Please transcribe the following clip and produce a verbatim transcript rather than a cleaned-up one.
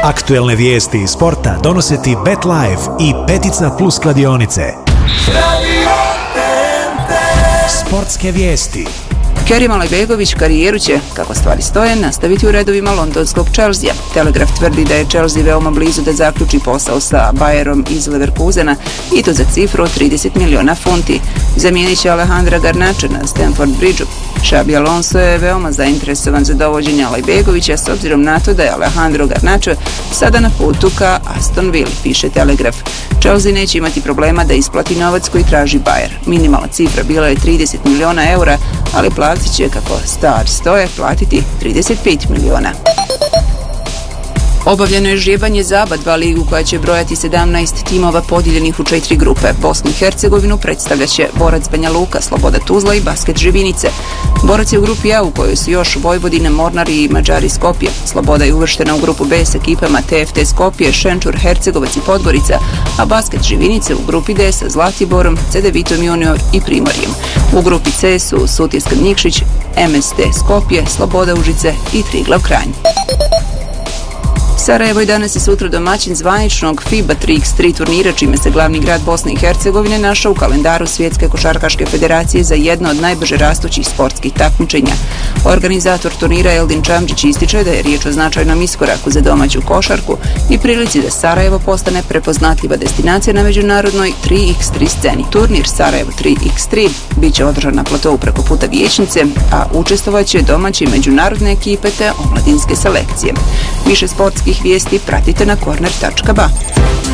Aktuelne vijesti iz sporta donose ti BetLife i Petica Plus kladionice. Sportske vijesti. Kerim Alajbegović karijeru će, kako stvari stoje, nastaviti u redovima londonskog Chelsea. Telegraf tvrdi da je Chelsea veoma blizu da zaključi posao sa Bayerom iz Leverkusena i to za cifru od trideset miliona funti. Zamijenit će Alejandra Garnacha na Stamford Bridgeu. Xabi Alonso je veoma zainteresovan za dovođenje Alajbegovića s obzirom na to da je Alejandro Garnacha sada na putu ka Aston Villa, piše Telegraf. Chelsea neće imati problema da isplati novac koji traži Bayer. Minimalna cifra bila je trideset miliona eura, ali platit će, kako stvari stoje, platiti trideset pet miliona. Obavljeno je žrebanje za aba dva ligu koja će brojati sedamnaest timova podijeljenih u četiri grupe. Bosnu i Hercegovinu predstavljaće Borac Banja Luka, Sloboda Tuzla i Basket Živinice. Borac je u grupi A u kojoj su još Vojvodina, Mornar i Mađari Skopje. Sloboda je uvrštena u grupu B s ekipama T F T Skopje, Šenčur, Hercegovac i Podgorica, a Basket Živinice u grupi D sa Zlatiborom, C D Vitom Junior i Primorjem. U grupi C su Sutjeska Nikšić, M S T Skopje, Sloboda Užice i Triglav Kranj. Sarajevo je danas i sutra domaćin zvaničnog FIBA tri iks tri turnira, čime se glavni grad Bosne i Hercegovine našao u kalendaru Svjetske košarkaške federacije za jedno od najbrže rastućih sportskih takmičenja. Organizator turnira Eldin Čamđić ističe da je riječ o značajnom iskoraku za domaću košarku i prilici da Sarajevo postane prepoznatljiva destinacija na međunarodnoj tri iks tri sceni. Turnir Sarajevo tri iks tri bit će održan na platovu preko puta Vijećnice, a učestvovaće domaće i međunarodne ekipe te omladinske selekcije. Više sportskih vijesti pratite na korner tačka ba.